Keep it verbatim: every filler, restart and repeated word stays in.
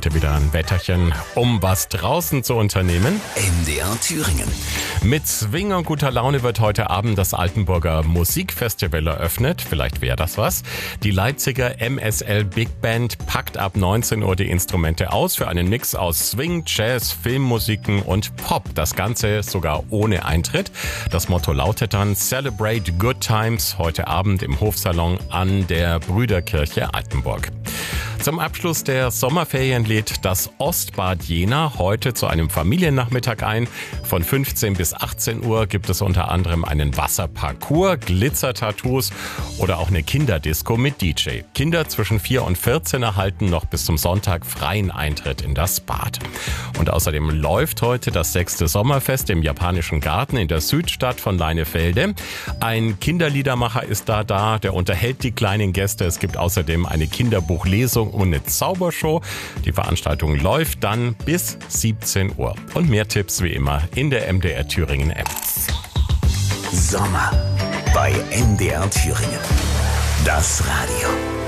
heute wieder ein Wetterchen, um was draußen zu unternehmen. M D R Thüringen. Mit Swing und guter Laune wird heute Abend das Altenburger Musikfestival eröffnet. Vielleicht wäre das was. Die Leipziger M S L Big Band packt ab neunzehn Uhr die Instrumente aus für einen Mix aus Swing, Jazz, Filmmusiken und Pop. Das Ganze sogar ohne Eintritt. Das Motto lautet dann Celebrate Good Times heute Abend im Hofsalon an der Brüderkirche Altenburg. Zum Abschluss der Sommerferien lädt das Ostbad Jena heute zu einem Familiennachmittag ein. Von fünfzehn bis achtzehn Uhr gibt es unter anderem einen Wasserparcours, Glitzertattoos oder auch eine Kinderdisco mit D J. Kinder zwischen vier und vierzehn erhalten noch bis zum Sonntag freien Eintritt in das Bad. Und außerdem läuft heute das sechste Sommerfest im Japanischen Garten in der Südstadt von Leinefelde. Ein Kinderliedermacher ist da da, der unterhält die kleinen Gäste. Es gibt außerdem eine Kinderbuchlesung und eine Zaubershow. Die Veranstaltung läuft dann bis siebzehn Uhr. Und mehr Tipps wie immer in der M D R Thüringen App. Sommer bei M D R Thüringen. Das Radio.